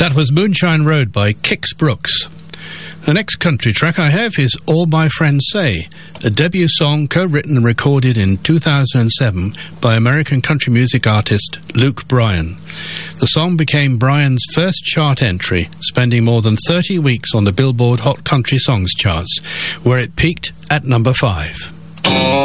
That was Moonshine Road by Kix Brooks. The next country track I have is All My Friends Say, a debut song co-written and recorded in 2007 by American country music artist Luke Bryan. The song became Bryan's first chart entry, spending more than 30 weeks on the Billboard Hot Country Songs charts, where it peaked at number 5.